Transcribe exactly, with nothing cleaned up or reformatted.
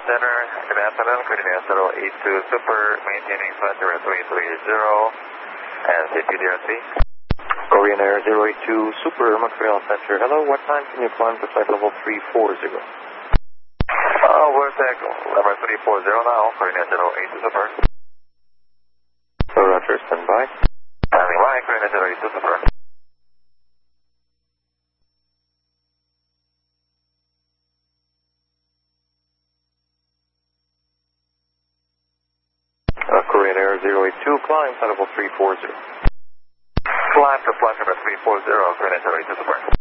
Center, good afternoon, Korean zero eight two Super, maintaining flight zero three three zero, and C P D R C. Korean Air zero eight two Super, Montreal Center, hello, what time can you climb to flight level three four zero? Uh, we're tech level three four zero now, Korean Air zero eight two Super. Roger, stand by. Standing by, Korean Air zero eight two Super. Uh, Korean Air zero eight two, climb flight level three four zero. Climb to flight number three four zero, Korean Air zero eight two Super.